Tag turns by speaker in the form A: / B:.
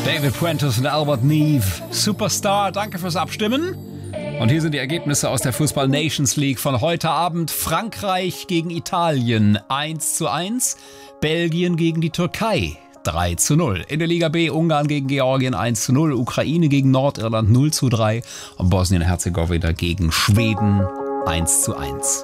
A: David Prentice und Albert Neve, Superstar, danke fürs Abstimmen. Und hier sind die Ergebnisse aus der Fußball Nations League von heute Abend. Frankreich gegen Italien 1:1, Belgien gegen die Türkei 3:0. In der Liga B Ungarn gegen Georgien 1:0, Ukraine gegen Nordirland 0:3 und Bosnien-Herzegowina gegen Schweden 1:1.